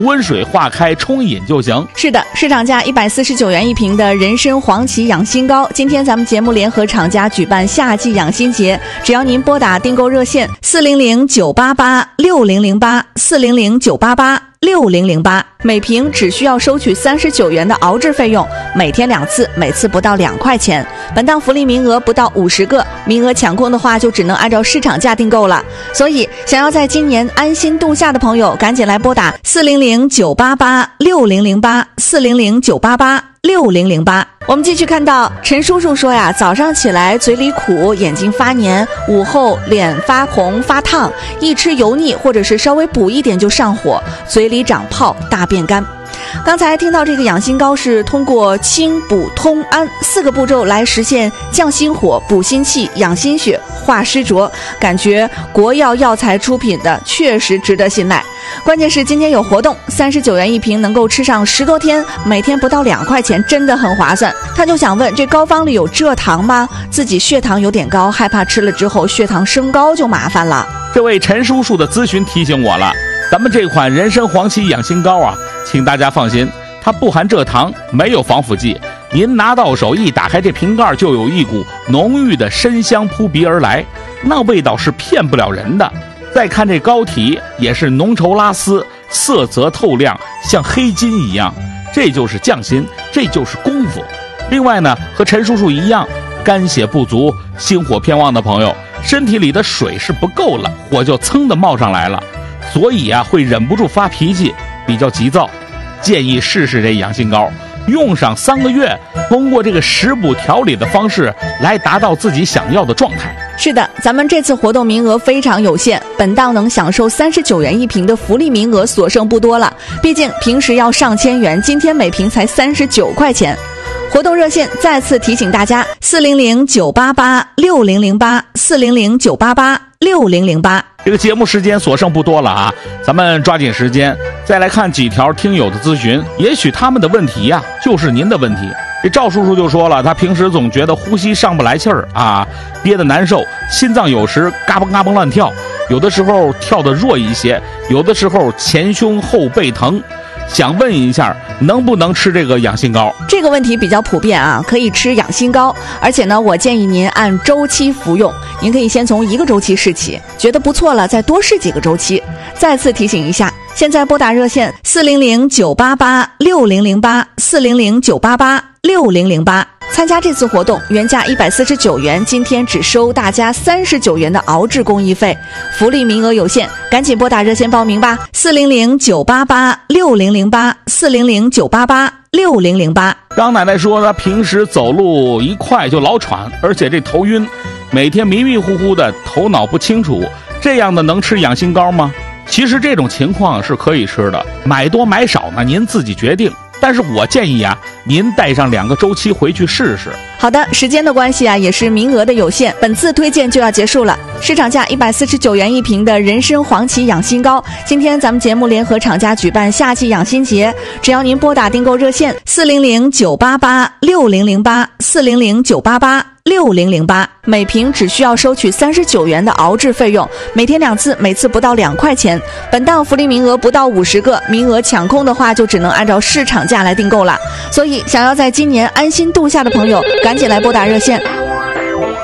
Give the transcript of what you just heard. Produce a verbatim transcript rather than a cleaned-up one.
温水化开冲饮就行。 是的，市场价一百四十九元一瓶的人参黄芪养心膏，今天咱们节目联合厂家举办夏季养心节，只要您拨打订购热线四零零九八八六零零八四零零九八八六零零八，每瓶只需要收取三十九元的熬制费用，每天两次，每次不到两块钱。本档福利名额不到五十个，名额抢空的话就只能按照市场价订购了。所以想要在今年安心度夏的朋友，赶紧来拨打四零零九八八六零零八四零零九八八六零零八。我们继续看到陈叔叔说呀，早上起来嘴里苦，眼睛发黏，午后脸发红发烫，一吃油腻或者是稍微补一点就上火，嘴里长泡，大便干。刚才听到这个养心膏是通过清补通安四个步骤来实现降心火、补心气、养心血、化湿浊，感觉国药药材出品的确实值得信赖。关键是今天有活动，三十九元一瓶，能够吃上十多天，每天不到两块钱，真的很划算。他就想问，这膏方里有蔗糖吗？自己血糖有点高，害怕吃了之后血糖升高就麻烦了。 这位陈叔叔的咨询提醒我了，咱们这款人参黄芪养心膏啊，请大家放心，它不含蔗糖，没有防腐剂，您拿到手一打开这瓶盖，就有一股浓郁的参香扑鼻而来，那味道是骗不了人的。再看这膏体也是浓稠拉丝，色泽透亮，像黑金一样，这就是匠心，这就是功夫。另外呢，和陈叔叔一样，肝血不足、心火偏旺的朋友，身体里的水是不够了，火就噌的冒上来了，所以啊会忍不住发脾气，比较急躁。建议试试这养心膏，用上三个月，通过这个食补调理的方式来达到自己想要的状态。 是的，咱们这次活动名额非常有限，本档能享受三十九元一瓶的福利名额所剩不多了，毕竟平时要上千元，今天每瓶才三十九块钱。活动热线再次提醒大家，四零零九八八六零零八四零零九八八六零零八。 这个节目时间所剩不多了啊，咱们抓紧时间再来看几条听友的咨询，也许他们的问题呀、啊、就是您的问题。这赵叔叔就说了，他平时总觉得呼吸上不来气儿啊，憋得难受，心脏有时嘎嘣嘎嘣乱跳，有的时候跳得弱一些，有的时候前胸后背疼。想问一下，能不能吃这个养心膏？ 这个问题比较普遍啊，可以吃养心膏，而且呢，我建议您按周期服用。您可以先从一个周期试起，觉得不错了，再多试几个周期。再次提醒一下，现在拨打热线四零零九八八六零零八四零零九八八六零零八。参加这次活动，原价一百四十九元，今天只收大家三十九元的熬制工艺费，福利名额有限，赶紧拨打热线报名吧，四零零九八八六零零八四零零九八八六零零八。 张奶奶说，她平时走路一快就老喘，而且这头晕，每天迷迷糊糊的，头脑不清楚，这样的能吃养心膏吗？其实这种情况是可以吃的，买多买少呢，您自己决定。但是我建议啊，您带上两个周期回去试试。 好的，时间的关系啊，也是名额的有限，本次推荐就要结束了。市场价一百四十九元一瓶的人参黄芪养心膏，今天咱们节目联合厂家举办夏季养心节，只要您拨打订购热线四零零九八八六零零八四零零九八八六零零八，每瓶只需要收取三十九元的熬制费用，每天两次，每次不到两块钱。本档福利名额不到五十个，名额抢空的话就只能按照市场价来订购了。所以想要在今年安心度夏的朋友，赶紧来拨打热线